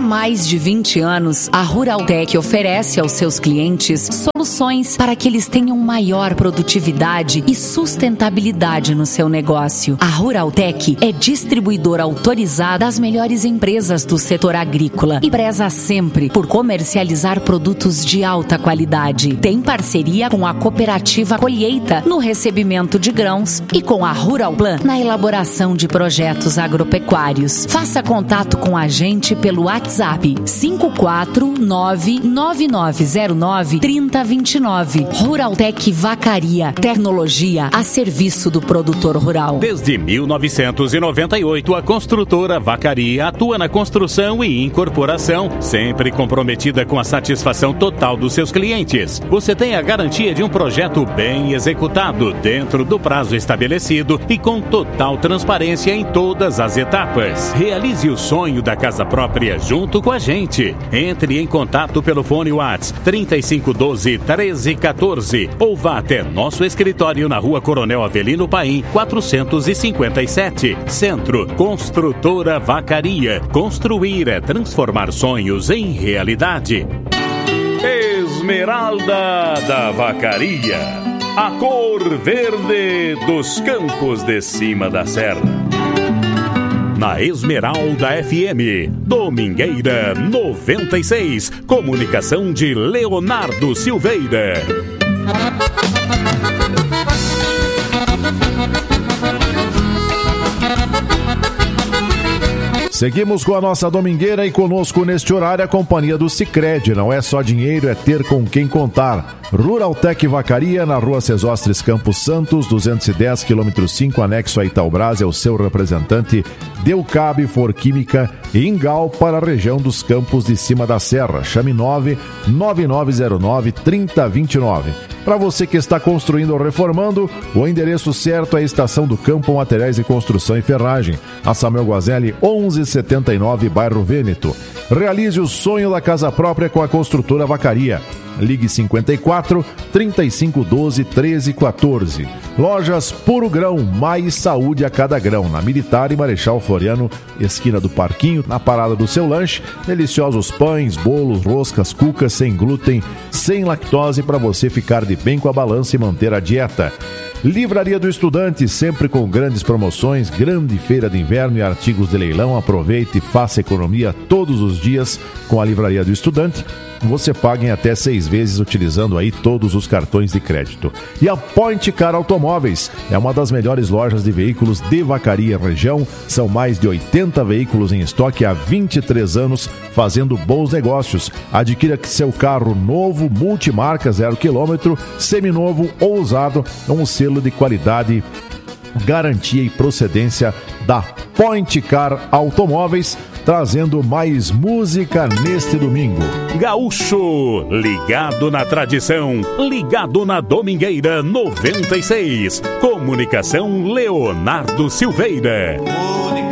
mais de 20 anos, a Ruraltec oferece aos seus clientes soluções para que eles tenham maior produtividade e sustentabilidade no seu negócio. A Ruraltec é distribuidora autorizada das melhores empresas do setor agrícola e preza sempre por comercializar produtos de alta qualidade. Tem parceria com a cooperativa Colheita no recebimento de grãos e com a Ruralplan na elaboração de projetos agropecuários. Faça contato com a gente pelo WhatsApp 549-9909-3029. Ruraltec Vacaria, tecnologia a serviço do produtor rural. Desde 1998, a construtora Vacaria atua na construção e incorporação, sempre comprometida com a satisfação total dos seus clientes. Você tem a garantia de um projeto bem executado, dentro do prazo estabelecido e com total transparência em todas as etapas. Realize o sonho da casa própria junto com a gente. Entre em contato pelo fone WhatsApp 3512-1314 ou vá até nosso escritório na Rua Coronel Avelino Paim, 457, Centro. Construtora Vacaria. Construir é transformar sonhos em realidade. Esmeralda da Vacaria, a cor verde dos campos de cima da serra. Na Esmeralda FM, Domingueira 96, comunicação de Leonardo Silveira. Seguimos com a nossa domingueira e conosco neste horário a companhia do Sicredi. Não é só dinheiro, é ter com quem contar. Ruraltec Vacaria, na Rua Sesostres Campos Santos, 210, km 5, anexo a Itaubras, é o seu representante. Deu Cabe Forquímica e Ingal para a região dos Campos de Cima da Serra. Chame 99909-3029. Para você que está construindo ou reformando, o endereço certo é a Estação do Campo, Materiais de Construção e Ferragem. A Samuel Guazelli, 1179, bairro Vêneto. Realize o sonho da casa própria com a construtora Vacaria. Ligue 54 3512 1314. Lojas Puro Grão, mais saúde a cada grão. Na Militar e Marechal Floriano, esquina do Parquinho, na parada do seu lanche. Deliciosos pães, bolos, roscas, cucas sem glúten, sem lactose para você ficar de bem com a balança e manter a dieta. Livraria do Estudante, sempre com grandes promoções, grande feira de inverno e artigos de leilão. Aproveite e faça economia todos os dias com a Livraria do Estudante. Você paga em até 6 vezes utilizando aí todos os cartões de crédito. E a Point Car Automóveis é uma das melhores lojas de veículos de Vacaria região. São mais de 80 veículos em estoque há 23 anos, fazendo bons negócios. Adquira seu carro novo, multimarca, 0 km, seminovo ou usado, com um selo de qualidade, garantia e procedência da Point Car Automóveis, trazendo mais música neste domingo. Gaúcho, ligado na tradição, ligado na Domingueira 96. Comunicação Leonardo Silveira.